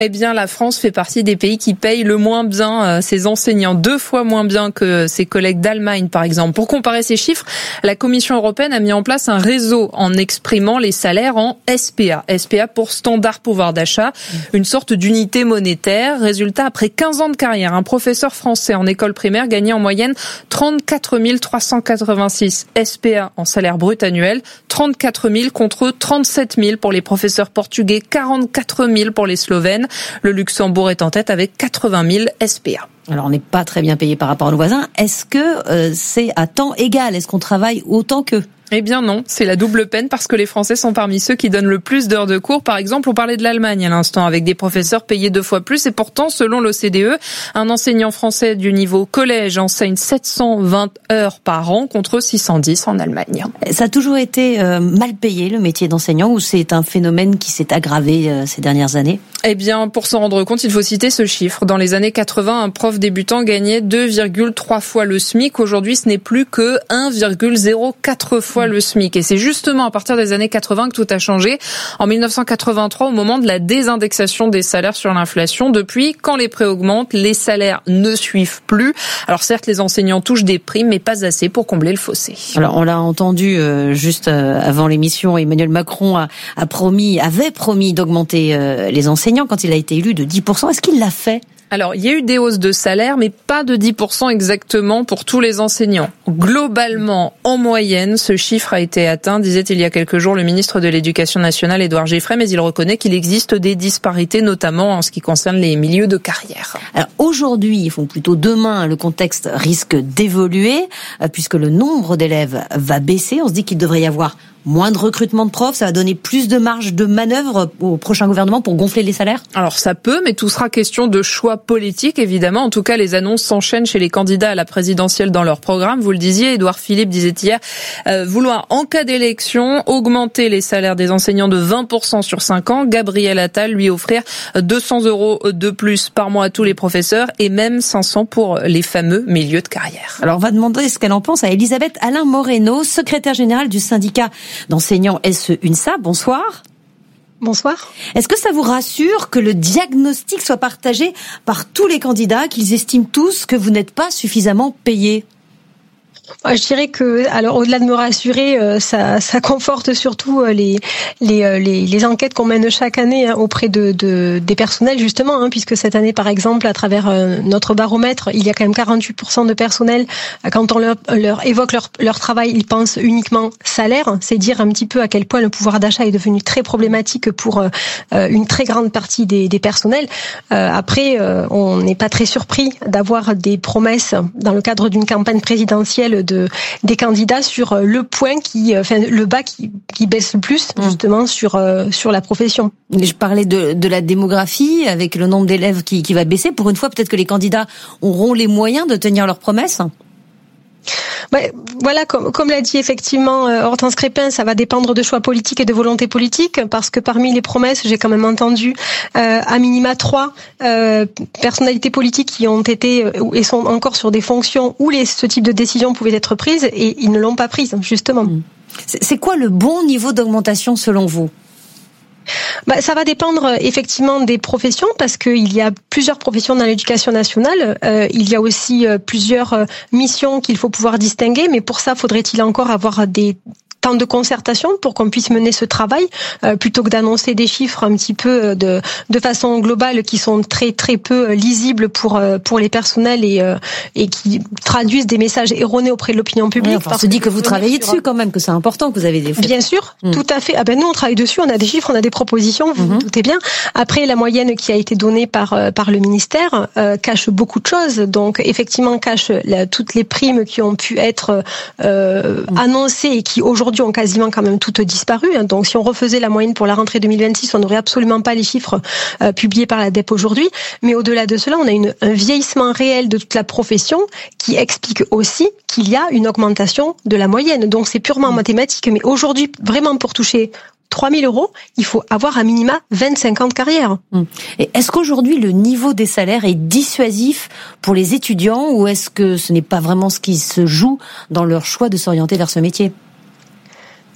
Eh bien, la France fait partie des pays qui payent le moins bien ses enseignants, 2 fois moins bien que ses collègues d'Allemagne, par exemple. Pour comparer ces chiffres, la Commission européenne a mis en place un réseau en exprimant les salaires en SPA. SPA pour standard pouvoir d'achat, une sorte d'unité monétaire. Résultat, après 15 ans de carrière, un professeur français en école primaire gagnait en moyenne 34 386 SPA en salaire brut annuel, 34 000 contre 37 000 pour les professeurs portugais, 44 000 pour les Slovènes. Le Luxembourg est en tête avec 80 000 SPA. Alors, on n'est pas très bien payé par rapport à nos voisins. Est-ce que c'est à temps égal ? Est-ce qu'on travaille autant qu'eux ? Eh bien non, c'est la double peine parce que les Français sont parmi ceux qui donnent le plus d'heures de cours. Par exemple, on parlait de l'Allemagne à l'instant avec des professeurs payés 2 fois plus et pourtant, selon l'OCDE, un enseignant français du niveau collège enseigne 720 heures par an contre 610 en Allemagne. Ça a toujours été mal payé, le métier d'enseignant, ou c'est un phénomène qui s'est aggravé ces dernières années ? Eh bien, pour s'en rendre compte, il faut citer ce chiffre. Dans les années 80, un prof débutant gagnait 2,3 fois le SMIC. Aujourd'hui, ce n'est plus que 1,04 fois le SMIC. Et c'est justement à partir des années 80 que tout a changé. En 1983, au moment de la désindexation des salaires sur l'inflation. Depuis, quand les prix augmentent, les salaires ne suivent plus. Alors certes, les enseignants touchent des primes, mais pas assez pour combler le fossé. Alors, on l'a entendu juste avant l'émission, Emmanuel Macron avait promis d'augmenter les enseignants quand il a été élu de 10%. Est-ce qu'il l'a fait ? Alors, il y a eu des hausses de salaire, mais pas de 10% exactement pour tous les enseignants. Globalement, en moyenne, ce chiffre a été atteint, disait il y a quelques jours le ministre de l'Éducation nationale, Édouard Giffray, mais il reconnaît qu'il existe des disparités, notamment en ce qui concerne les milieux de carrière. Alors, aujourd'hui, ils font plutôt demain, le contexte risque d'évoluer, puisque le nombre d'élèves va baisser. On se dit qu'il devrait y avoir moins de recrutement de profs, ça va donner plus de marge de manœuvre au prochain gouvernement pour gonfler les salaires ? Alors ça peut, mais tout sera question de choix politique, évidemment. En tout cas, les annonces s'enchaînent chez les candidats à la présidentielle dans leur programme. Vous le disiez, Édouard Philippe disait hier vouloir, en cas d'élection, augmenter les salaires des enseignants de 20% sur 5 ans. Gabriel Attal lui offrir 200 € de plus par mois à tous les professeurs et même 500 pour les fameux milieux de carrière. Alors on va demander ce qu'elle en pense à Elisabeth Alain Moreno, secrétaire générale du syndicat d'enseignants SE-UNSA. Bonsoir. Bonsoir. Est-ce que ça vous rassure que le diagnostic soit partagé par tous les candidats, qu'ils estiment tous que vous n'êtes pas suffisamment payés ? Je dirais que, alors au-delà de me rassurer, ça conforte surtout les enquêtes qu'on mène chaque année auprès des personnels justement, puisque cette année par exemple, à travers notre baromètre, il y a quand même 48% de personnel, quand on leur évoque leur travail, ils pensent uniquement salaire. C'est dire un petit peu à quel point le pouvoir d'achat est devenu très problématique pour une très grande partie des personnels. Après, on n'est pas très surpris d'avoir des promesses dans le cadre d'une campagne présidentielle des candidats sur le point le bas qui baisse le plus justement sur la profession. Je parlais de la démographie avec le nombre d'élèves qui va baisser. Pour une fois, peut-être que les candidats auront les moyens de tenir leurs promesses. Voilà, comme l'a dit effectivement Hortense Crépin, ça va dépendre de choix politiques et de volonté politique, parce que parmi les promesses, j'ai quand même entendu à minima 3 personnalités politiques qui ont été et sont encore sur des fonctions où ce type de décision pouvait être prise, et ils ne l'ont pas prise, justement. C'est quoi le bon niveau d'augmentation selon vous ? Ça va dépendre effectivement des professions, parce qu'il y a plusieurs professions dans l'éducation nationale. Il y a aussi plusieurs missions qu'il faut pouvoir distinguer, mais pour ça, faudrait-il encore avoir des temps de concertation pour qu'on puisse mener ce travail, plutôt que d'annoncer des chiffres un petit peu de façon globale qui sont très très peu lisibles pour les personnels et qui traduisent des messages erronés auprès de l'opinion publique. On se dit que vous travaillez dessus quand même, que c'est important, que vous avez des... Bien sûr, tout à fait. Nous on travaille dessus, on a des chiffres, on a des propositions, vous vous doutez bien. Après, la moyenne qui a été donnée par le ministère cache beaucoup de choses. Donc effectivement cache toutes les primes qui ont pu être annoncées et qui aujourd'hui ont quasiment quand même toutes disparu. Donc si on refaisait la moyenne pour la rentrée 2026, on n'aurait absolument pas les chiffres publiés par la DEP aujourd'hui. Mais au-delà de cela, on a un vieillissement réel de toute la profession qui explique aussi qu'il y a une augmentation de la moyenne. Donc c'est purement mathématique. Mais aujourd'hui, vraiment pour toucher 3 000 €, il faut avoir à minima 25 ans de carrière. Et est-ce qu'aujourd'hui, le niveau des salaires est dissuasif pour les étudiants, ou est-ce que ce n'est pas vraiment ce qui se joue dans leur choix de s'orienter vers ce métier ?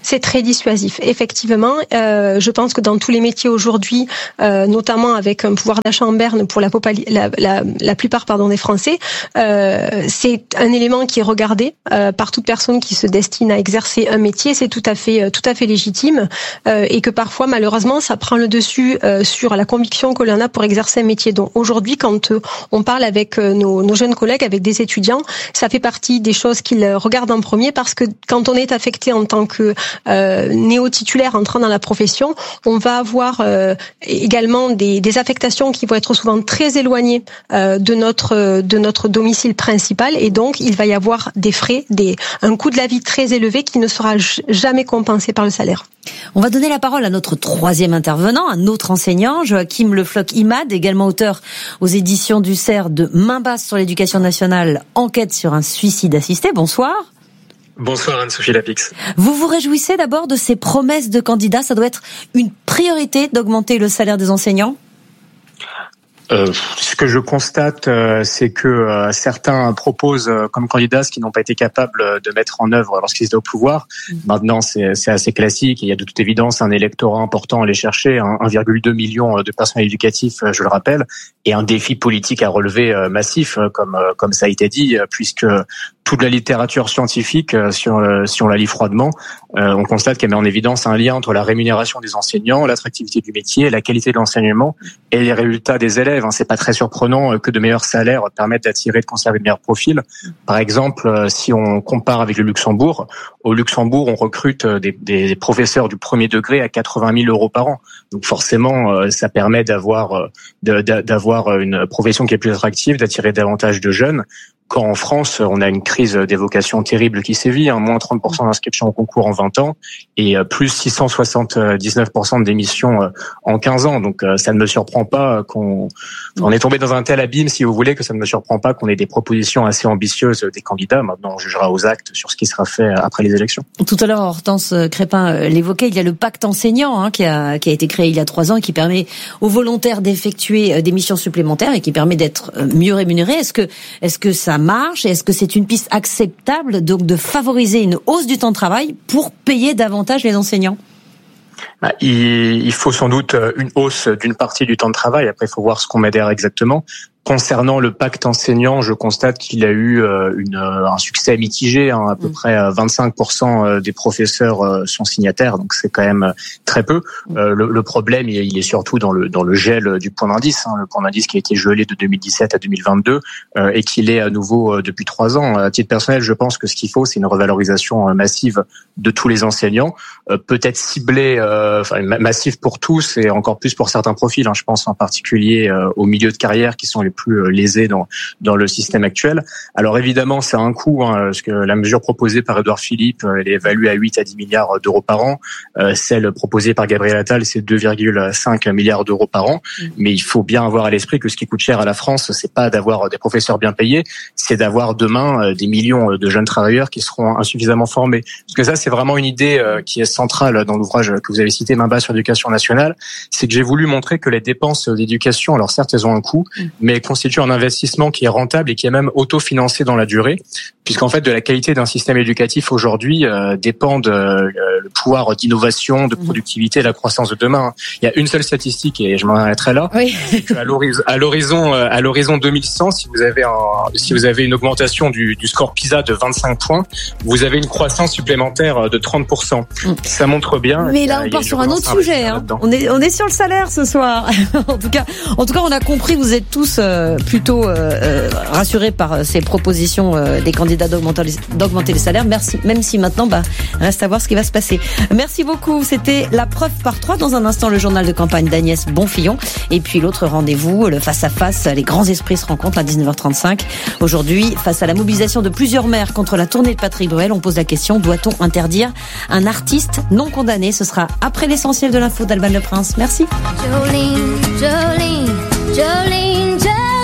C'est très dissuasif. Effectivement, je pense que dans tous les métiers aujourd'hui, notamment avec un pouvoir d'achat en berne pour la plupart des Français, c'est un élément qui est regardé par toute personne qui se destine à exercer un métier. C'est tout à fait légitime et que parfois, malheureusement, ça prend le dessus sur la conviction que l'on a pour exercer un métier. Donc aujourd'hui, quand on parle avec nos jeunes collègues, avec des étudiants, ça fait partie des choses qu'ils regardent en premier parce que quand on est affecté en tant que néo-titulaire entrant dans la profession, on va avoir également des affectations qui vont être souvent très éloignées de notre domicile principal et donc il va y avoir des frais, un coût de la vie très élevé qui ne sera jamais compensé par le salaire. On va donner la parole à notre troisième intervenant, un autre enseignant, Joachim Le Floch-Imad, également auteur aux éditions du CERF de Main basse sur l'éducation nationale, enquête sur un suicide assisté. Bonsoir. Bonsoir Anne-Sophie Lapix. Vous vous réjouissez d'abord de ces promesses de candidats? Ça doit être une priorité d'augmenter le salaire des enseignants? Ce que je constate, c'est que certains proposent comme candidats ce qu'ils n'ont pas été capables de mettre en œuvre lorsqu'ils étaient au pouvoir. Maintenant, c'est assez classique. Il y a de toute évidence un électorat important à aller chercher, 1,2 million de personnel éducatif, je le rappelle, et un défi politique à relever massif, comme ça a été dit, puisque toute la littérature scientifique, si on la lit froidement, on constate qu'elle met en évidence un lien entre la rémunération des enseignants, l'attractivité du métier, la qualité de l'enseignement et les résultats des élèves. C'est pas très surprenant que de meilleurs salaires permettent d'attirer et de conserver de meilleurs profils. Par exemple, si on compare avec le Luxembourg, au Luxembourg, on recrute des professeurs du premier degré à 80 000 euros par an. Donc forcément, ça permet d'avoir une profession qui est plus attractive, d'attirer davantage de jeunes. Quand en France, on a une crise des vocations terrible qui sévit, moins 30% d'inscriptions au concours en 20 ans et plus 679% de démissions en 15 ans. Donc ça ne me surprend pas qu'on est tombé dans un tel abîme, si vous voulez, que ça ne me surprend pas qu'on ait des propositions assez ambitieuses des candidats. Maintenant, on jugera aux actes sur ce qui sera fait après les élections. Tout à l'heure, Hortense Crépin l'évoquait, il y a le pacte enseignant qui a été créé il y a 3 ans et qui permet aux volontaires d'effectuer des missions supplémentaires et qui permet d'être mieux rémunérés. Est-ce que ça marche et est-ce que c'est une piste acceptable donc de favoriser une hausse du temps de travail pour payer davantage les enseignants? Il faut sans doute une hausse d'une partie du temps de travail. Après, il faut voir ce qu'on met derrière exactement. Concernant le pacte enseignant, je constate qu'il a eu un succès mitigé. À peu près 25% des professeurs sont signataires, donc c'est quand même très peu. Le problème, il est surtout dans le gel du point d'indice. Le point d'indice qui a été gelé de 2017 à 2022 et qu'il est à nouveau depuis 3 ans. À titre personnel, je pense que ce qu'il faut, c'est une revalorisation massive de tous les enseignants, peut-être ciblée, massive pour tous et encore plus pour certains profils. Je pense en particulier aux milieux de carrière qui sont les plus lésés dans le système actuel. Alors évidemment, c'est un coût, parce que la mesure proposée par Édouard Philippe, elle est évaluée à 8 à 10 milliards d'euros par an. Celle proposée par Gabriel Attal, c'est 2,5 milliards d'euros par an. Mais il faut bien avoir à l'esprit que ce qui coûte cher à la France, c'est pas d'avoir des professeurs bien payés, c'est d'avoir demain des millions de jeunes travailleurs qui seront insuffisamment formés. Parce que ça, c'est vraiment une idée qui est centrale dans l'ouvrage que vous avez cité, Main basse sur l'éducation nationale. C'est que j'ai voulu montrer que les dépenses d'éducation, alors certes, elles ont un coût, mais constitue un investissement qui est rentable et qui est même autofinancé dans la durée, puisqu'en fait de la qualité d'un système éducatif aujourd'hui dépendent le pouvoir d'innovation, de productivité et la croissance de demain. Il y a une seule statistique et je m'en arrêterai là. Oui. À l'horizon 2100, si vous avez une augmentation du score PISA de 25 points, vous avez une croissance supplémentaire de 30%. Ça montre bien. Mais là, on part sur un autre sujet. On est sur le salaire ce soir. En tout cas, on a compris. Vous êtes tous plutôt rassurés par ces propositions des candidats d'augmenter les salaires. Merci, même si maintenant, reste à voir ce qui va se passer. Merci beaucoup. C'était La Preuve par 3. Dans un instant, le journal de campagne d'Agnès Bonfillon. Et puis l'autre rendez-vous, le face-à-face. Les grands esprits se rencontrent à 19h35. Aujourd'hui, face à la mobilisation de plusieurs maires contre la tournée de Patrick Bruel, on pose la question, doit-on interdire un artiste non condamné? Ce sera après l'essentiel de l'info d'Alban Le Prince. Merci. Jolene, Jolene, Jolene,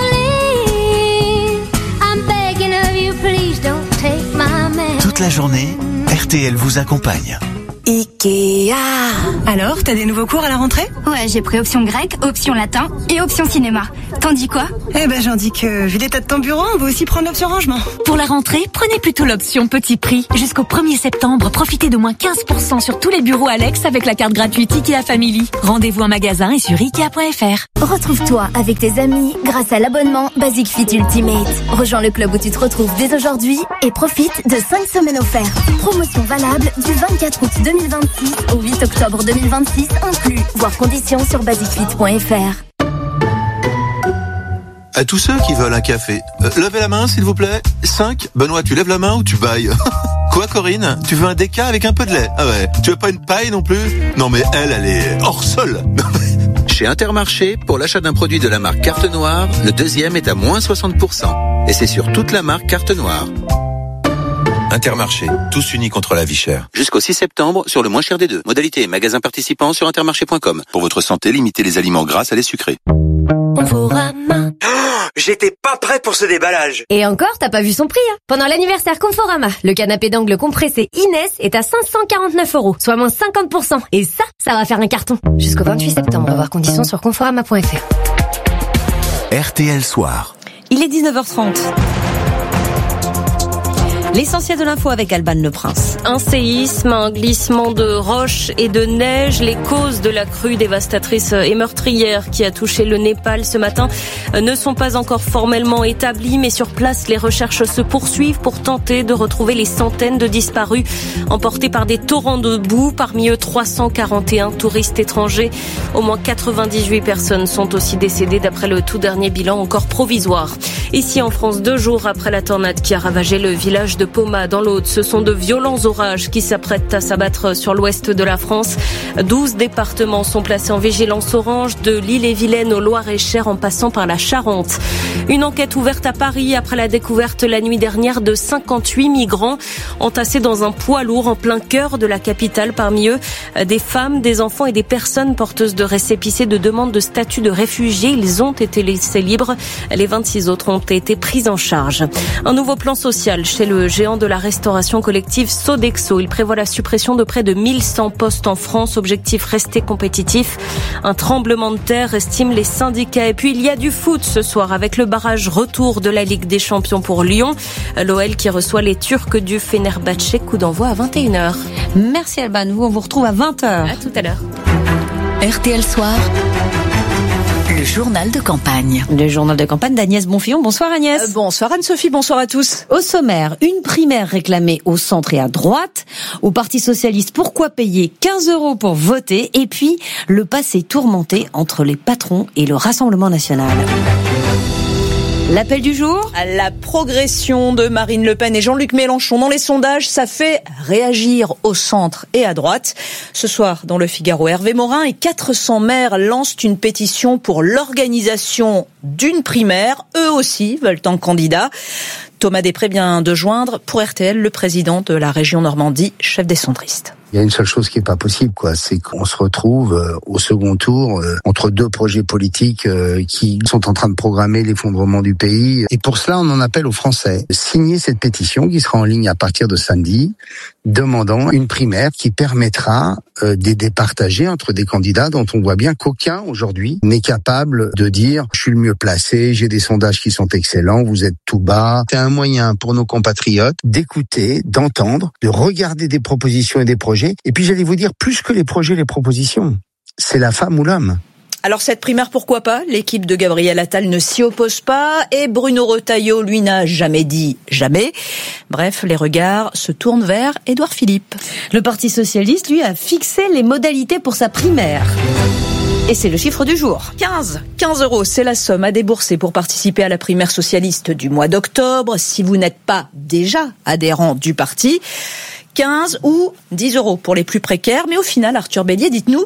Jolene, I'm begging of you, please don't take my man. Toute la journée, RTL vous accompagne. Et Ikea. Alors, t'as des nouveaux cours à la rentrée ? Ouais, j'ai pris option grec, option latin et option cinéma. T'en dis quoi ? Eh ben, j'en dis que, vu l'état de ton bureau, on va aussi prendre l'option rangement. Pour la rentrée, prenez plutôt l'option petit prix. Jusqu'au 1er septembre, profitez de moins 15% sur tous les bureaux Alex avec la carte gratuite Ikea Family. Rendez-vous en magasin et sur Ikea.fr. Retrouve-toi avec tes amis grâce à l'abonnement Basic Fit Ultimate. Rejoins le club où tu te retrouves dès aujourd'hui et profite de 5 semaines offertes. Promotion valable du 24 août 2026 au 8 octobre 2026 inclus. Voir conditions sur basicfit.fr. À tous ceux qui veulent un café, levez la main s'il vous plaît. 5. Benoît, tu lèves la main ou tu bailles? Quoi Corinne? Tu veux un déca avec un peu de lait? Ah ouais. Tu veux pas une paille non plus? Non mais elle est hors sol. Chez Intermarché, pour l'achat d'un produit de la marque Carte Noire, le deuxième est à moins 60%. Et c'est sur toute la marque Carte Noire. Intermarché, tous unis contre la vie chère. Jusqu'au 6 septembre, sur le moins cher des deux. Modalité et magasins participants sur intermarché.com. Pour votre santé, limitez les aliments gras à les sucrés. Conforama. J'étais pas prêt pour ce déballage. Et encore, t'as pas vu son prix, hein. Pendant l'anniversaire Conforama, le canapé d'angle compressé Inès est à 549 €, soit moins 50%. Et ça va faire un carton. Jusqu'au 28 septembre, voir conditions sur conforama.fr. RTL Soir. Il est 19h30. L'essentiel de l'info avec Alban Le Prince. Un séisme, un glissement de roches et de neige. Les causes de la crue dévastatrice et meurtrière qui a touché le Népal ce matin ne sont pas encore formellement établies, mais sur place, les recherches se poursuivent pour tenter de retrouver les centaines de disparus emportés par des torrents de boue. Parmi eux, 341 touristes étrangers. Au moins 98 personnes sont aussi décédées d'après le tout dernier bilan encore provisoire. Ici en France, 2 jours après la tornade qui a ravagé le village de Poma dans l'Aude, ce sont de violents orages qui s'apprêtent à s'abattre sur l'ouest de la France. 12 départements sont placés en vigilance orange, de l'Ille-et-Vilaine au Loir-et-Cher en passant par la Charente. Une enquête ouverte à Paris après la découverte la nuit dernière de 58 migrants entassés dans un poids lourd en plein cœur de la capitale. Parmi eux, des femmes, des enfants et des personnes porteuses de récépissés de demande de statut de réfugiés. Ils ont été laissés libres. Les 26 autres ont été pris en charge. Un nouveau plan social chez le géant de la restauration collective Sodexo. Il prévoit la suppression de près de 1100 postes en France. Objectif, rester compétitif. Un tremblement de terre, estiment les syndicats. Et puis il y a du foot ce soir avec le barrage retour de la Ligue des Champions pour Lyon. L'OL qui reçoit les Turcs du Fenerbahçe. Coup d'envoi à 21h. Merci Alban. Nous, on vous retrouve à 20h. À tout à l'heure. RTL Soir. Le journal de campagne. Le journal de campagne d'Agnès Bonfillon. Bonsoir Agnès. Bonsoir Anne-Sophie, bonsoir à tous. Au sommaire, une primaire réclamée au centre et à droite. Au Parti Socialiste, pourquoi payer 15 € pour voter? Et puis, le passé tourmenté entre les patrons et le Rassemblement National. L'appel du jour? La progression de Marine Le Pen et Jean-Luc Mélenchon dans les sondages, ça fait réagir au centre et à droite. Ce soir, dans le Figaro, Hervé Morin et 400 maires lancent une pétition pour l'organisation d'une primaire. Eux aussi veulent un candidat. Thomas Després vient de joindre pour RTL le président de la région Normandie, chef des centristes. Il y a une seule chose qui est pas possible, c'est qu'on se retrouve au second tour entre 2 projets politiques qui sont en train de programmer l'effondrement du pays. Et pour cela, on en appelle aux Français. Signer cette pétition qui sera en ligne à partir de samedi, demandant une primaire qui permettra des départager entre des candidats dont on voit bien qu'aucun aujourd'hui n'est capable de dire « je suis le mieux placé, j'ai des sondages qui sont excellents, vous êtes tout bas ». C'est un moyen pour nos compatriotes d'écouter, d'entendre, de regarder des propositions et des projets. Et puis j'allais vous dire, plus que les projets, les propositions, c'est la femme ou l'homme. Alors cette primaire, pourquoi pas? L'équipe de Gabriel Attal ne s'y oppose pas et Bruno Retailleau, lui, n'a jamais dit jamais. Bref, les regards se tournent vers Édouard Philippe. Le Parti Socialiste, lui, a fixé les modalités pour sa primaire. Et c'est le chiffre du jour. 15 €, c'est la somme à débourser pour participer à la primaire socialiste du mois d'octobre. Si vous n'êtes pas déjà adhérent du parti, 15 ou 10 € pour les plus précaires. Mais au final, Arthur Bélier, dites-nous,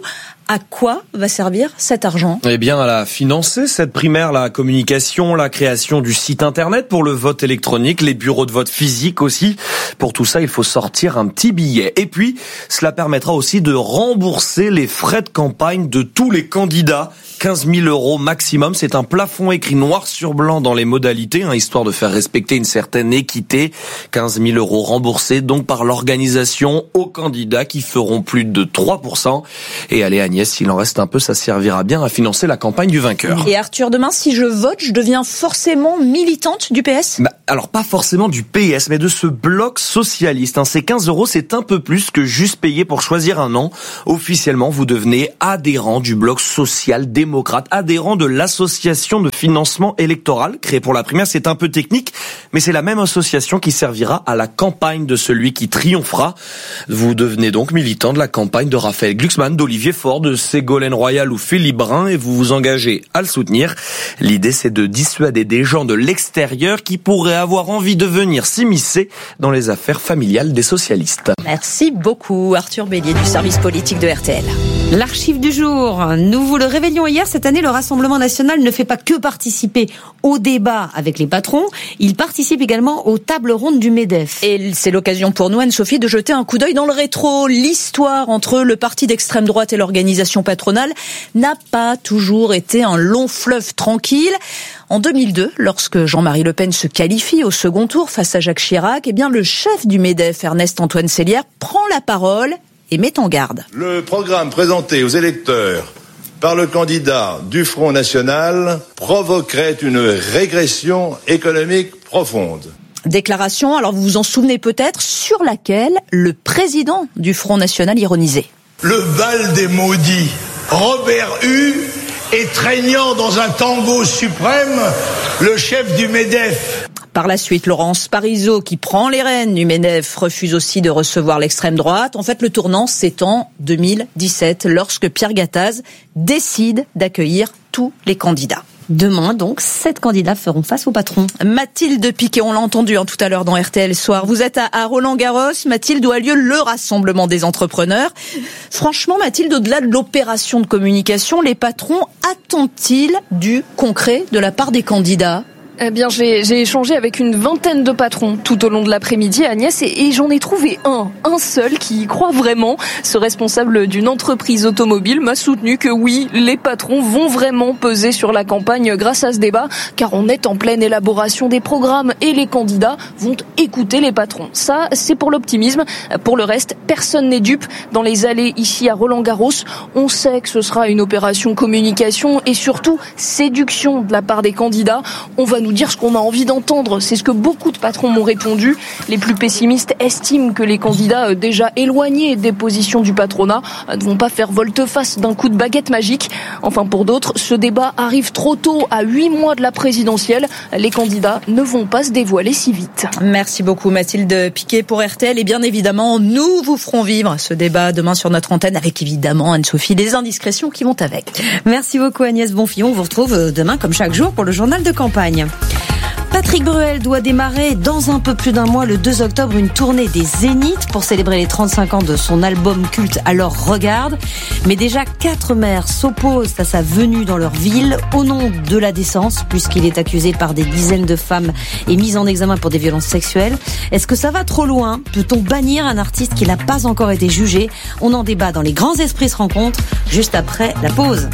À quoi va servir cet argent ? Eh bien, à la financer, cette primaire, la communication, la création du site internet pour le vote électronique, les bureaux de vote physiques aussi. Pour tout ça, il faut sortir un petit billet. Et puis, cela permettra aussi de rembourser les frais de campagne de tous les candidats. 15 000 € maximum, c'est un plafond écrit noir sur blanc dans les modalités, histoire de faire respecter une certaine équité. 15 000 € remboursés donc par l'organisation aux candidats qui feront plus de 3%. Et allez Agnès, s'il en reste un peu, ça servira bien à financer la campagne du vainqueur. Et Arthur, demain, si je vote, je deviens forcément militante du PS ? Alors pas forcément du PS, mais de ce bloc socialiste. Ces 15 €, c'est un peu plus que juste payer pour choisir un nom. Officiellement, vous devenez adhérent du bloc social-démocrate, adhérent de l'association de financement électoral créée pour la primaire. C'est un peu technique, mais c'est la même association qui servira à la campagne de celui qui triomphera. Vous devenez donc militant de la campagne de Raphaël Glucksmann, d'Olivier Faure, de Ségolène Royal ou Philippe Brun, et vous vous engagez à le soutenir. L'idée, c'est de dissuader des gens de l'extérieur qui pourraient avoir envie de venir s'immiscer dans les affaires familiales des socialistes. Merci beaucoup, Arthur Bélier du service politique de RTL. L'archive du jour. Nous vous le révélions hier, cette année, le Rassemblement national ne fait pas que participer au débat avec les patrons, il participe également aux tables rondes du MEDEF. Et c'est l'occasion pour nous, Anne-Sophie, de jeter un coup d'œil dans le rétro. L'histoire entre le parti d'extrême droite et l'organisation patronale n'a pas toujours été un long fleuve tranquille. En 2002, lorsque Jean-Marie Le Pen se qualifie au second tour face à Jacques Chirac, le chef du MEDEF, Ernest-Antoine Seillière, prend la parole et met en garde. Le programme présenté aux électeurs par le candidat du Front National provoquerait une régression économique profonde. Déclaration, alors vous vous en souvenez peut-être, sur laquelle le président du Front National ironisait. Le bal des maudits, Robert Hue étreignant dans un tango suprême le chef du MEDEF. Par la suite, Laurence Parisot, qui prend les rênes du MEDEF, refuse aussi de recevoir l'extrême droite. En fait, le tournant, c'est en 2017, lorsque Pierre Gattaz décide d'accueillir tous les candidats. Demain, donc, 7 candidats feront face au patron. Mathilde Piquet, on l'a entendu tout à l'heure dans RTL Soir. Vous êtes à Roland-Garros. Mathilde, où a lieu le rassemblement des entrepreneurs. Franchement, Mathilde, au-delà de l'opération de communication, les patrons attendent-ils du concret de la part des candidats ? Eh bien, j'ai échangé avec une vingtaine de patrons tout au long de l'après-midi, Agnès, et j'en ai trouvé un seul qui y croit vraiment. Ce responsable d'une entreprise automobile m'a soutenu que oui, les patrons vont vraiment peser sur la campagne grâce à ce débat, car on est en pleine élaboration des programmes et les candidats vont écouter les patrons. Ça, c'est pour l'optimisme. Pour le reste, personne n'est dupe. Dans les allées ici à Roland-Garros, on sait que ce sera une opération communication et surtout séduction de la part des candidats. On va nous dire ce qu'on a envie d'entendre. C'est ce que beaucoup de patrons m'ont répondu. Les plus pessimistes estiment que les candidats déjà éloignés des positions du patronat ne vont pas faire volte-face d'un coup de baguette magique. Enfin, pour d'autres, ce débat arrive trop tôt, à 8 mois de la présidentielle. Les candidats ne vont pas se dévoiler si vite. Merci beaucoup Mathilde Piquet pour RTL. Et bien évidemment, nous vous ferons vivre ce débat demain sur notre antenne avec évidemment Anne-Sophie, des indiscrétions qui vont avec. Merci beaucoup Agnès Bonfillon. On vous retrouve demain comme chaque jour pour le journal de campagne. Patrick Bruel doit démarrer dans un peu plus d'un mois, le 2 octobre, une tournée des Zéniths pour célébrer les 35 ans de son album culte Alors Regarde. Mais déjà 4 maires s'opposent à sa venue dans leur ville au nom de la décence, puisqu'il est accusé par des dizaines de femmes et mis en examen pour des violences sexuelles. Est-ce que ça va trop loin ? Peut-on bannir un artiste qui n'a pas encore été jugé ? On en débat dans Les Grands Esprits se rencontrent, juste après la pause.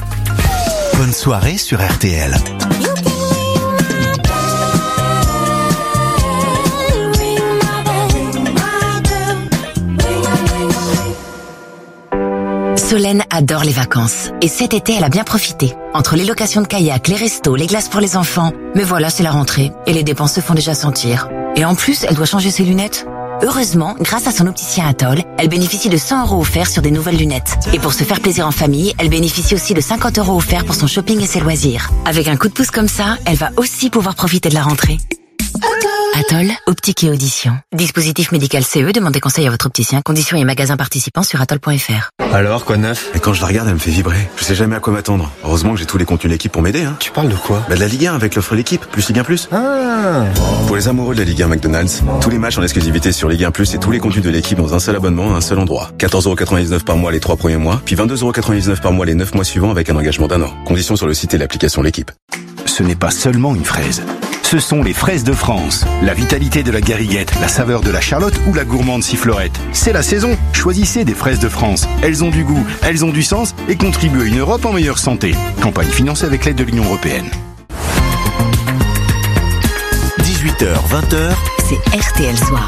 Bonne soirée sur RTL. Solène adore les vacances. Et cet été, elle a bien profité. Entre les locations de kayak, les restos, les glaces pour les enfants. Mais voilà, c'est la rentrée. Et les dépenses se font déjà sentir. Et en plus, elle doit changer ses lunettes. Heureusement, grâce à son opticien Atoll, elle bénéficie de 100 € offerts sur des nouvelles lunettes. Et pour se faire plaisir en famille, elle bénéficie aussi de 50 € offerts pour son shopping et ses loisirs. Avec un coup de pouce comme ça, elle va aussi pouvoir profiter de la rentrée. Atoll, optique et audition. Dispositif médical CE, demandez conseil à votre opticien. Conditions et magasins participants sur atoll.fr. Alors, quoi de neuf? Et quand je la regarde, elle me fait vibrer. Je sais jamais à quoi m'attendre. Heureusement que j'ai tous les contenus de l'équipe pour m'aider, hein. Tu parles de quoi? De la Ligue 1 avec l'offre l'équipe, plus Ligue 1 Plus. Ah. Pour les amoureux de la Ligue 1 McDonald's, tous les matchs en exclusivité sur Ligue 1 Plus et tous les contenus de l'équipe dans un seul abonnement à un seul endroit. 14,99€ par mois les 3 premiers mois, puis 22,99€ par mois les 9 mois suivants avec un engagement d'1 an. Conditions sur le site et l'application l'équipe. Ce n'est pas seulement une fraise. Ce sont les fraises de France. La vitalité de la gariguette, la saveur de la charlotte ou la gourmande sifflorette. C'est la saison. Choisissez des fraises de France. Elles ont du goût, elles ont du sens et contribuent à une Europe en meilleure santé. Campagne financée avec l'aide de l'Union européenne. 18h, 20h, c'est RTL Soir.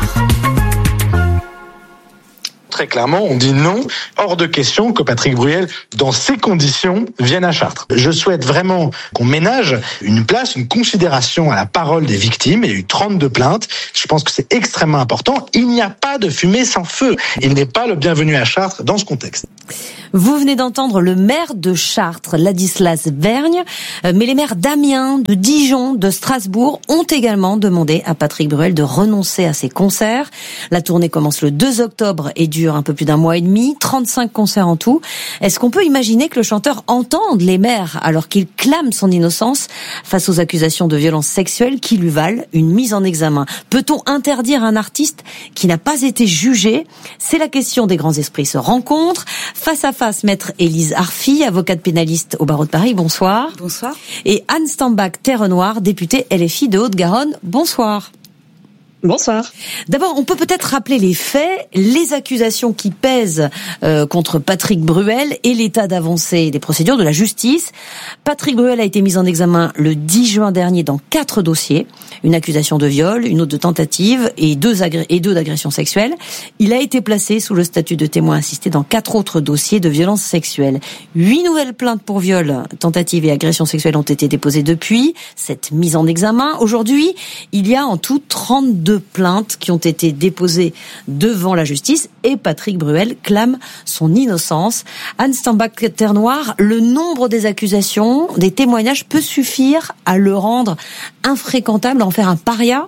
Très clairement, on dit non, hors de question que Patrick Bruel, dans ces conditions, vienne à Chartres. Je souhaite vraiment qu'on ménage une place, une considération à la parole des victimes. Il y a eu 32 plaintes. Je pense que c'est extrêmement important. Il n'y a pas de fumée sans feu. Il n'est pas le bienvenu à Chartres dans ce contexte. Vous venez d'entendre le maire de Chartres, Ladislas Vergne, mais les maires d'Amiens, de Dijon, de Strasbourg ont également demandé à Patrick Bruel de renoncer à ses concerts. La tournée commence le 2 octobre et dure un peu plus d'un mois et demi, 35 concerts en tout. Est-ce qu'on peut imaginer que le chanteur entende les maires alors qu'il clame son innocence face aux accusations de violences sexuelles qui lui valent une mise en examen? Peut-on interdire un artiste qui n'a pas été jugé? C'est la question des grands esprits se rencontrent. Face à face, maître Élise Arfi, avocate pénaliste au barreau de Paris, bonsoir. Bonsoir. Et Anne Stambach-Terre Noire, députée LFI de Haute-Garonne, bonsoir. Bonsoir. D'abord, on peut peut-être rappeler les faits, les accusations qui pèsent contre Patrick Bruel et l'état d'avancée des procédures de la justice. Patrick Bruel a été mis en examen le 10 juin dernier dans 4 dossiers. Une accusation de viol, une autre de tentative et deux d'agression sexuelle. Il a été placé sous le statut de témoin assisté dans 4 autres dossiers de violence sexuelle. 8 nouvelles plaintes pour viol, tentative et agression sexuelle ont été déposées depuis cette mise en examen. Aujourd'hui, il y a en tout 32 plaintes qui ont été déposées devant la justice et Patrick Bruel clame son innocence. Anne Stambach-Terre Noire, le nombre des accusations, des témoignages peut suffire à le rendre infréquentable, à en faire un paria?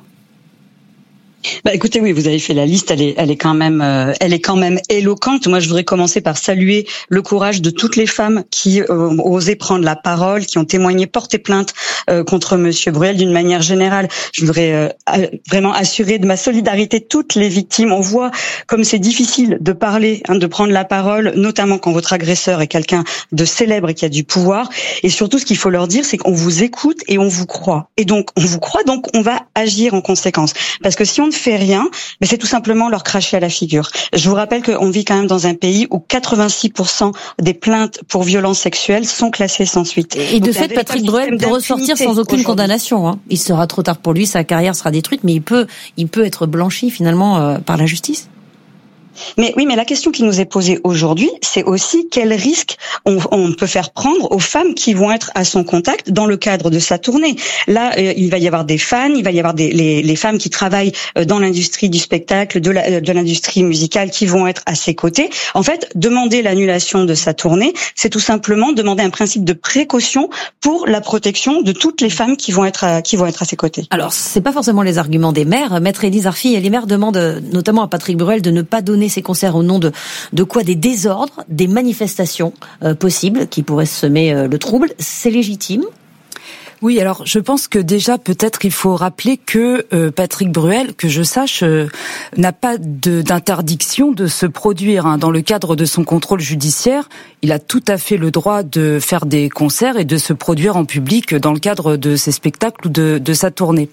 Écoutez, oui, vous avez fait la liste, elle est quand même éloquente. Moi, je voudrais commencer par saluer le courage de toutes les femmes qui ont osé prendre la parole, qui ont témoigné, porté plainte contre Monsieur Bruel d'une manière générale. Je voudrais vraiment assurer de ma solidarité toutes les victimes. On voit comme c'est difficile de parler, de prendre la parole, notamment quand votre agresseur est quelqu'un de célèbre et qui a du pouvoir. Et surtout, ce qu'il faut leur dire, c'est qu'on vous écoute et on vous croit. Et donc, on vous croit, donc on va agir en conséquence. Parce que si on ne fait rien, mais c'est tout simplement leur cracher à la figure. Je vous rappelle qu'on vit quand même dans un pays où 86% des plaintes pour violences sexuelles sont classées sans suite. Et de fait, Patrick Bruel peut ressortir sans aucune condamnation. Il sera trop tard pour lui, sa carrière sera détruite, mais il peut être blanchi finalement par la justice. Mais oui, mais la question qui nous est posée aujourd'hui, c'est aussi quel risque on peut faire prendre aux femmes qui vont être à son contact dans le cadre de sa tournée. Là, il va y avoir des fans, il va y avoir les femmes qui travaillent dans l'industrie du spectacle, de l'industrie musicale, qui vont être à ses côtés. En fait, demander l'annulation de sa tournée, c'est tout simplement demander un principe de précaution pour la protection de toutes les femmes qui vont être à ses côtés. Alors, c'est pas forcément les arguments des maires. Maître Élise Arfi et les maires demandent notamment à Patrick Bruel de ne pas donner ces concerts au nom de quoi? Des désordres, des manifestations possibles qui pourraient semer le trouble. C'est légitime? Oui, alors je pense que déjà peut-être il faut rappeler que Patrick Bruel, que je sache, n'a pas d'interdiction de se produire. Dans le cadre de son contrôle judiciaire, il a tout à fait le droit de faire des concerts et de se produire en public dans le cadre de ses spectacles ou de sa tournée.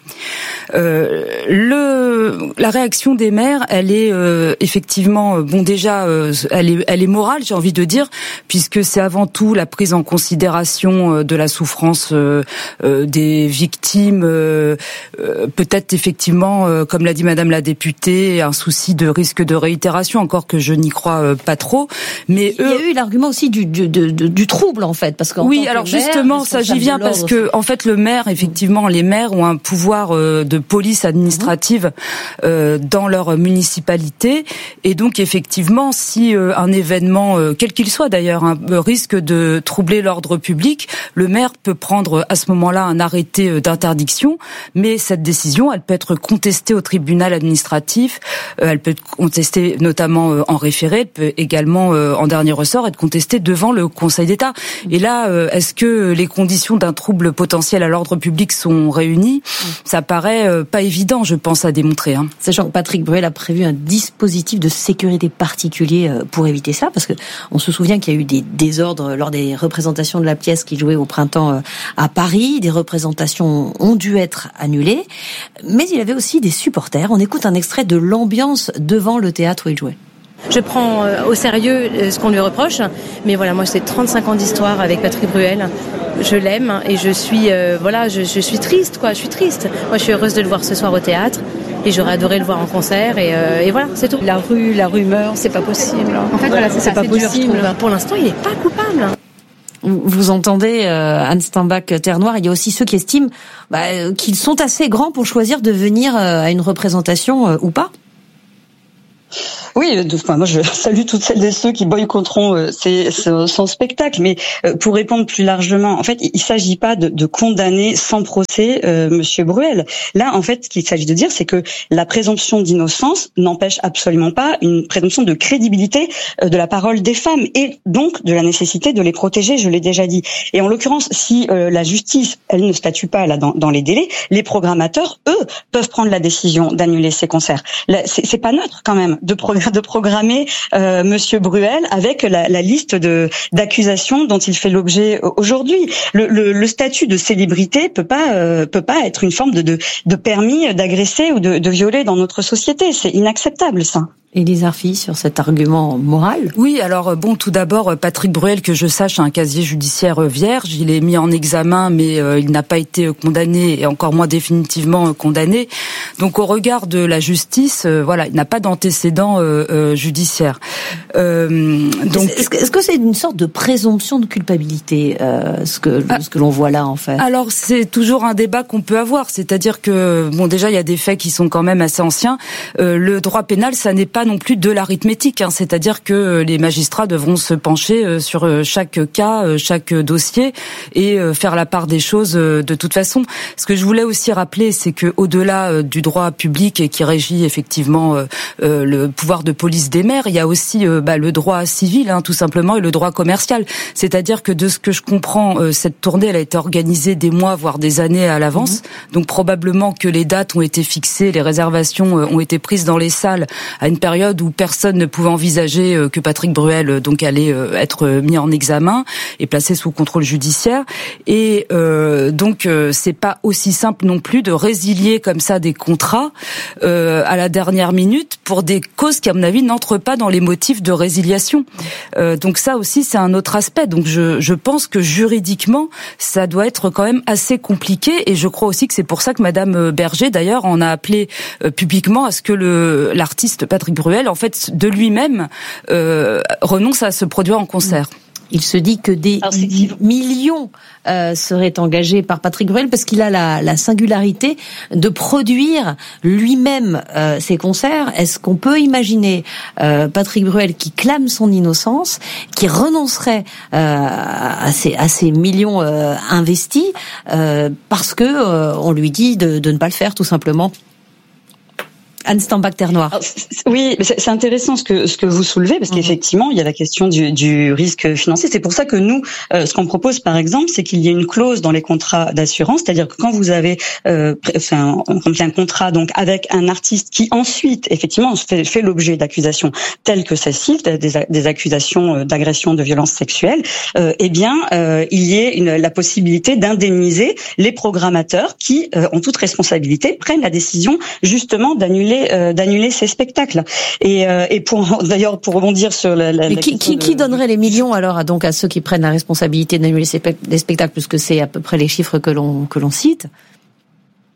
La réaction des maires, elle est effectivement, elle est morale, j'ai envie de dire, puisque c'est avant tout la prise en considération de la souffrance des victimes, peut-être effectivement, comme l'a dit Madame la députée, un souci de risque de réitération, encore que je n'y crois pas trop. Mais il y a eu l'argument aussi du trouble en fait, parce qu'en oui, alors justement, ça j'y viens parce que en fait le maire, effectivement, les maires ont un pouvoir de police administrative dans leur municipalité, et donc effectivement, si un événement, quel qu'il soit d'ailleurs, risque de troubler l'ordre public, le maire peut prendre à ce moment moment-là un arrêté d'interdiction, mais cette décision, elle peut être contestée au tribunal administratif, elle peut être contestée notamment en référé, elle peut également en dernier ressort être contestée devant le Conseil d'État. Et là, est-ce que les conditions d'un trouble potentiel à l'ordre public sont réunies ? Ça paraît pas évident, je pense, à démontrer. Sachant que Patrick Bruel a prévu un dispositif de sécurité particulier pour éviter ça, parce que on se souvient qu'il y a eu des désordres lors des représentations de la pièce qui jouait au printemps à Paris. Des représentations ont dû être annulées, mais il avait aussi des supporters. On écoute un extrait de l'ambiance devant le théâtre où il jouait. Je prends au sérieux ce qu'on lui reproche, mais voilà, moi c'est 35 ans d'histoire avec Patrick Bruel. Je l'aime et je suis je suis triste quoi, je suis triste. Moi je suis heureuse de le voir ce soir au théâtre et j'aurais adoré le voir en concert et voilà, c'est tout. La rumeur, c'est pas possible. En fait voilà, c'est pas possible. Pour l'instant, il est pas coupable. Vous entendez Anne Steinbach-Terre Noire, il y a aussi ceux qui estiment qu'ils sont assez grands pour choisir de venir à une représentation ou pas. Oui, moi je salue toutes celles et ceux qui boycotteront son spectacle, mais pour répondre plus largement, en fait, il s'agit pas de condamner sans procès Monsieur Bruel. Là, en fait, ce qu'il s'agit de dire, c'est que la présomption d'innocence n'empêche absolument pas une présomption de crédibilité de la parole des femmes et donc de la nécessité de les protéger, je l'ai déjà dit. Et en l'occurrence, si la justice, elle ne statue pas là dans les délais, les programmateurs, eux, peuvent prendre la décision d'annuler ces concerts. Là, c'est pas neutre quand même de programmer Monsieur Bruel avec la liste d'accusations dont il fait l'objet aujourd'hui. Le statut de célébrité peut pas être une forme de permis d'agresser ou de violer dans notre société. C'est inacceptable ça. Élise Arfi, sur cet argument moral. Oui, alors tout d'abord, Patrick Bruel, que je sache, a un casier judiciaire vierge. Il est mis en examen, mais il n'a pas été condamné et encore moins définitivement condamné. Donc, au regard de la justice, il n'a pas d'antécédent judiciaire. Donc, est-ce que c'est une sorte de présomption de culpabilité, ce que l'on voit là, en fait? Alors, c'est toujours un débat qu'on peut avoir. C'est-à-dire que, déjà, il y a des faits qui sont quand même assez anciens. Le droit pénal, ça n'est pas non plus de l'arithmétique, c'est-à-dire que les magistrats devront se pencher sur chaque cas, chaque dossier et faire la part des choses de toute façon. Ce que je voulais aussi rappeler, c'est que au-delà du droit public qui régit effectivement le pouvoir de police des maires, il y a aussi le droit civil, tout simplement, et le droit commercial. C'est-à-dire que de ce que je comprends, cette tournée, elle a été organisée des mois, voire des années à l'avance. Donc probablement que les dates ont été fixées, les réservations ont été prises dans les salles à une période où personne ne pouvait envisager que Patrick Bruel allait être mis en examen et placé sous contrôle judiciaire. Et donc c'est pas aussi simple non plus de résilier comme ça des contrats à la dernière minute pour des causes qui, à mon avis, n'entrent pas dans les motifs de résiliation. Donc ça aussi, c'est un autre aspect. Donc je pense que juridiquement, ça doit être quand même assez compliqué. Et je crois aussi que c'est pour ça que Madame Berger, d'ailleurs, en a appelé publiquement à ce que l'artiste Patrick Bruel, en fait, de lui-même, renonce à se produire en concert. Il se dit que des millions seraient engagés par Patrick Bruel parce qu'il a la singularité de produire lui-même ses concerts. Est-ce qu'on peut imaginer Patrick Bruel qui clame son innocence, qui renoncerait à ces millions investis parce que on lui dit de ne pas le faire tout simplement? Anne Steinbach-Terre Noire. Oui, mais c'est intéressant ce que vous soulevez parce qu'effectivement il y a la question du risque financier. C'est pour ça que nous, ce qu'on propose par exemple, c'est qu'il y ait une clause dans les contrats d'assurance, c'est-à-dire que quand vous avez un contrat donc avec un artiste qui ensuite effectivement fait l'objet d'accusations telles que celle-ci, des accusations d'agression, de violence sexuelle, il y ait la possibilité d'indemniser les programmateurs qui, en toute responsabilité, prennent la décision justement d'annuler ces spectacles. Et pour rebondir sur qui donnerait les millions alors à ceux qui prennent la responsabilité d'annuler les spectacles, puisque c'est à peu près les chiffres que l'on cite?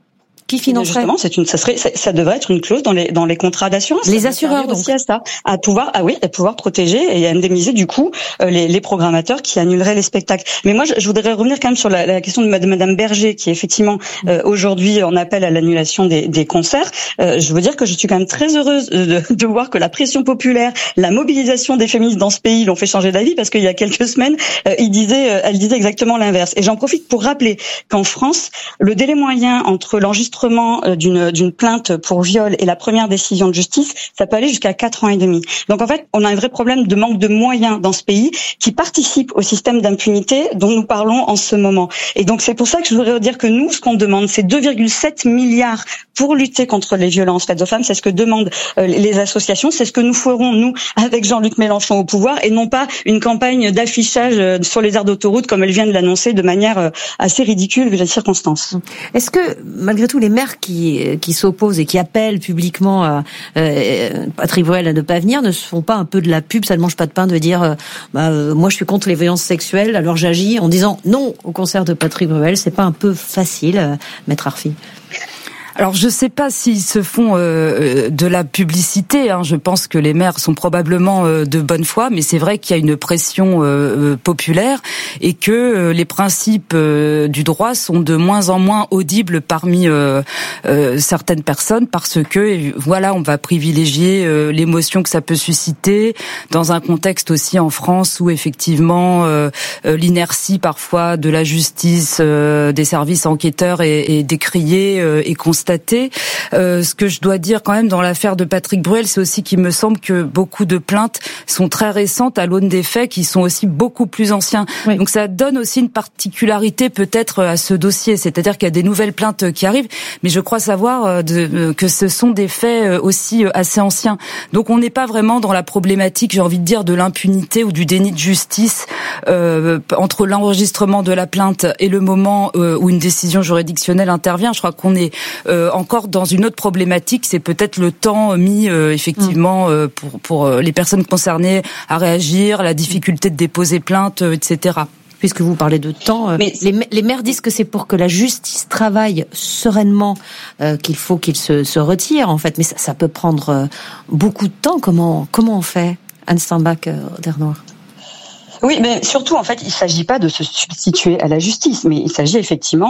Qui financerait? Justement, ça devrait être une clause dans les contrats d'assurance. Les assureurs, donc. Aussi à ça, à pouvoir protéger et indemniser du coup les programmateurs qui annuleraient les spectacles. Mais moi, je voudrais revenir quand même sur la question de Madame Berger, qui effectivement aujourd'hui en appelle à l'annulation des concerts. Je veux dire que je suis quand même très heureuse de voir que la pression populaire, la mobilisation des féministes dans ce pays l'ont fait changer d'avis, parce qu'il y a quelques semaines, elle disait exactement l'inverse. Et j'en profite pour rappeler qu'en France, le délai moyen entre l'enregistrement d'une plainte pour viol et la première décision de justice, ça peut aller jusqu'à 4 ans et demi. Donc en fait, on a un vrai problème de manque de moyens dans ce pays qui participe au système d'impunité dont nous parlons en ce moment. Et donc c'est pour ça que je voudrais dire que nous, ce qu'on demande, c'est 2,7 milliards pour lutter contre les violences faites aux femmes. C'est ce que demandent les associations. C'est ce que nous ferons, nous, avec Jean-Luc Mélenchon au pouvoir, et non pas une campagne d'affichage sur les aires d'autoroute comme elle vient de l'annoncer de manière assez ridicule vu les circonstances. Est-ce que, malgré tout, les maires qui s'opposent et qui appellent publiquement Patrick Bruel à ne pas venir ne se font pas un peu de la pub, ça ne mange pas de pain, de dire moi je suis contre les violences sexuelles, alors j'agis en disant non au concert de Patrick Bruel? C'est pas un peu facile, Maître Arfi? Alors je sais pas s'ils se font de la publicité, hein. Je pense que les maires sont probablement de bonne foi, mais c'est vrai qu'il y a une pression populaire et que les principes du droit sont de moins en moins audibles parmi certaines personnes, parce que voilà, on va privilégier l'émotion que ça peut susciter dans un contexte aussi en France où effectivement l'inertie parfois de la justice, des services enquêteurs est décriée et constatée. Ce que je dois dire quand même dans l'affaire de Patrick Bruel, c'est aussi qu'il me semble que beaucoup de plaintes sont très récentes à l'aune des faits qui sont aussi beaucoup plus anciens. Oui. Donc ça donne aussi une particularité peut-être à ce dossier, c'est-à-dire qu'il y a des nouvelles plaintes qui arrivent, mais je crois savoir que ce sont des faits aussi assez anciens. Donc on n'est pas vraiment dans la problématique, j'ai envie de dire, de l'impunité ou du déni de justice entre l'enregistrement de la plainte et le moment où une décision juridictionnelle intervient. Je crois qu'on est encore dans une autre problématique, c'est peut-être le temps mis effectivement pour les personnes concernées à réagir, la difficulté de déposer plainte, etc. Puisque vous parlez de temps, mais les maires disent que c'est pour que la justice travaille sereinement qu'il faut qu'il se retire, en fait. Mais ça peut prendre beaucoup de temps. Comment on fait, Anne Steinbach-Dernoire? Oui, mais surtout, en fait, il s'agit pas de se substituer à la justice, mais il s'agit effectivement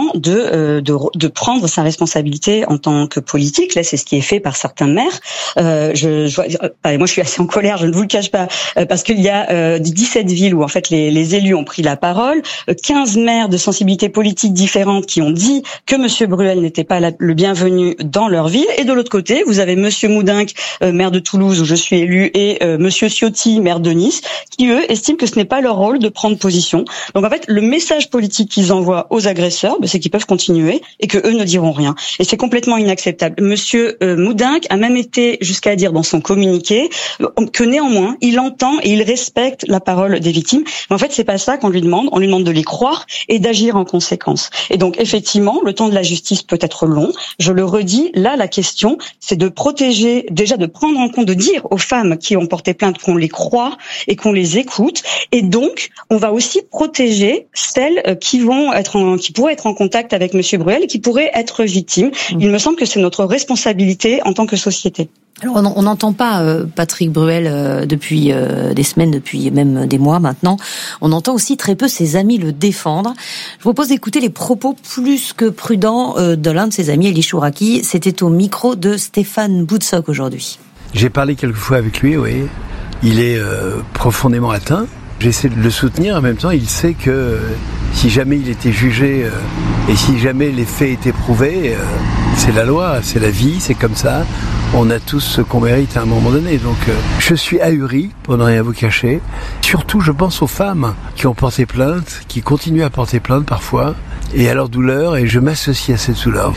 de prendre sa responsabilité en tant que politique. Là, c'est ce qui est fait par certains maires. Moi, je suis assez en colère, je ne vous le cache pas, parce qu'il y a 17 villes où, en fait, les élus ont pris la parole, 15 maires de sensibilités politiques différentes qui ont dit que M. Bruel n'était pas le bienvenu dans leur ville. Et de l'autre côté, vous avez M. Moudinque, maire de Toulouse, où je suis élu, et M. Ciotti, maire de Nice, qui, eux, estiment que ce n'est pas leur rôle de prendre position. Donc en fait, le message politique qu'ils envoient aux agresseurs, c'est qu'ils peuvent continuer et que eux ne diront rien. Et c'est complètement inacceptable. Monsieur Moudinque a même été jusqu'à dire dans son communiqué que néanmoins, il entend et il respecte la parole des victimes. Mais en fait, c'est pas ça qu'on lui demande. On lui demande de les croire et d'agir en conséquence. Et donc effectivement, le temps de la justice peut être long. Je le redis, là, la question, c'est de protéger, déjà de prendre en compte, de dire aux femmes qui ont porté plainte qu'on les croit et qu'on les écoute. Et donc, on va aussi protéger celles qui pourraient être en contact avec Monsieur Bruel et qui pourraient être victimes. Il me semble que c'est notre responsabilité en tant que société. Alors, on n'entend pas Patrick Bruel depuis des semaines, depuis même des mois maintenant. On entend aussi très peu ses amis le défendre. Je vous propose d'écouter les propos plus que prudents de l'un de ses amis, Elie Chouraki. C'était au micro de Stéphane Boutsock aujourd'hui. J'ai parlé quelques fois avec lui, oui. Il est profondément atteint. J'essaie de le soutenir, en même temps, il sait que si jamais il était jugé et si jamais les faits étaient prouvés, c'est la loi, c'est la vie, c'est comme ça. On a tous ce qu'on mérite à un moment donné. Donc je suis ahuri, pour ne rien vous cacher. Surtout, je pense aux femmes qui ont porté plainte, qui continuent à porter plainte parfois, et à leur douleur, et je m'associe à cette douleur.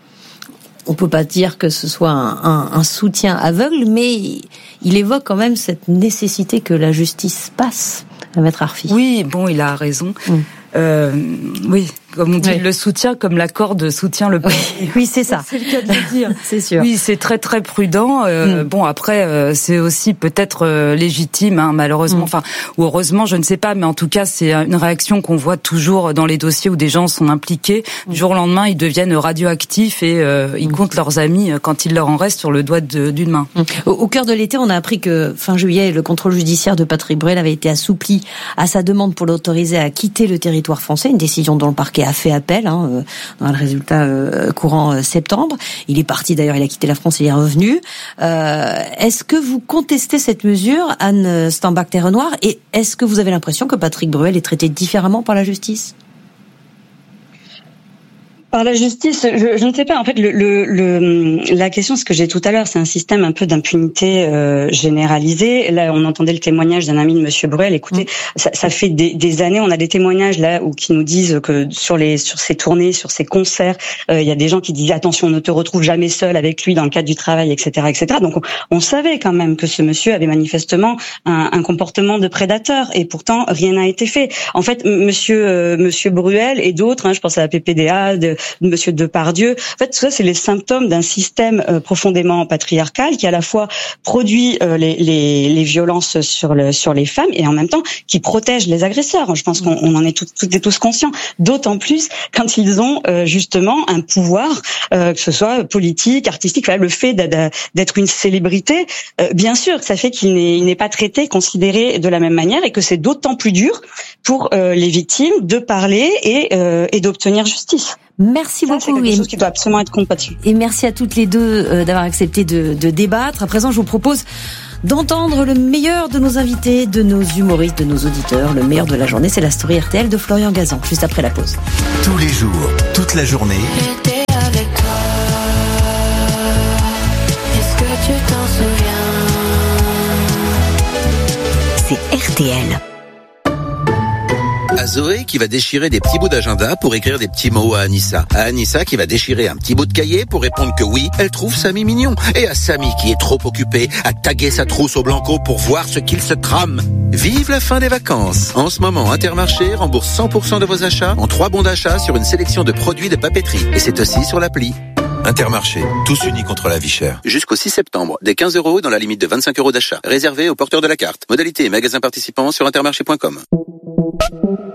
On peut pas dire que ce soit un soutien aveugle, mais il évoque quand même cette nécessité que la justice passe, Maître Arfi. Oui, bon, il a raison. Oui, comme on dit, le soutien comme la corde soutient le poignet. Oui, c'est ça. C'est le cas de le dire. C'est sûr. Oui, c'est très très prudent. Bon, après, c'est aussi peut-être légitime, hein, malheureusement. Enfin, ou heureusement, je ne sais pas, mais en tout cas, c'est une réaction qu'on voit toujours dans les dossiers où des gens sont impliqués. Du jour au lendemain, ils deviennent radioactifs et ils comptent leurs amis quand il leur en reste sur le doigt d'une main. Au cœur de l'été, on a appris que fin juillet, le contrôle judiciaire de Patrick Bruel avait été assoupli à sa demande pour l'autoriser à quitter le territoire français, une décision dont le parquet a fait appel dans le résultat courant septembre. Il est parti d'ailleurs, il a quitté la France, il est revenu. Est-ce que vous contestez cette mesure, Anne Stambach-Terrenoir, et est-ce que vous avez l'impression que Patrick Bruel est traité différemment par la justice ? Par la justice, je ne sais pas. En fait, la question, ce que j'ai tout à l'heure, c'est un système un peu d'impunité généralisée. Là, on entendait le témoignage d'un ami de Monsieur Bruel. Écoutez, ça fait des années, on a des témoignages là où qui nous disent que sur ses tournées, sur ses concerts, il y a des gens qui disaient attention, on ne te retrouve jamais seul avec lui dans le cadre du travail, etc., etc. Donc, on savait quand même que ce monsieur avait manifestement un comportement de prédateur, et pourtant rien n'a été fait. En fait, Monsieur Bruel et d'autres, je pense à la PPDA, de Monsieur Depardieu. En fait, tout ça, c'est les symptômes d'un système profondément patriarcal qui à la fois produit les violences sur les femmes et en même temps qui protège les agresseurs. Je pense qu'on en est toutes et tous conscients. D'autant plus quand ils ont justement un pouvoir, que ce soit politique, artistique. Le fait d'être une célébrité, bien sûr, ça fait qu'il n'est pas traité, considéré de la même manière, et que c'est d'autant plus dur pour les victimes de parler et d'obtenir justice. Merci beaucoup. C'est quelque chose qui doit absolument être combattu. Et merci à toutes les deux d'avoir accepté de débattre. À présent, je vous propose d'entendre le meilleur de nos invités, de nos humoristes, de nos auditeurs. Le meilleur de la journée, c'est la story RTL de Florian Gazan, juste après la pause. Tous les jours, toute la journée. J'étais avec toi. Est-ce que tu t'en souviens? C'est RTL. À Zoé qui va déchirer des petits bouts d'agenda pour écrire des petits mots à Anissa. À Anissa qui va déchirer un petit bout de cahier pour répondre que oui, elle trouve Samy mignon. Et à Samy qui est trop occupé à taguer sa trousse au Blanco pour voir ce qu'il se trame. Vive la fin des vacances. En ce moment, Intermarché rembourse 100% de vos achats en 3 bons d'achat sur une sélection de produits de papeterie. Et c'est aussi sur l'appli. Intermarché, tous unis contre la vie chère. Jusqu'au 6 septembre, des 15 € dans la limite de 25 € d'achat. Réservé aux porteurs de la carte. Modalité et magasins participants sur intermarché.com.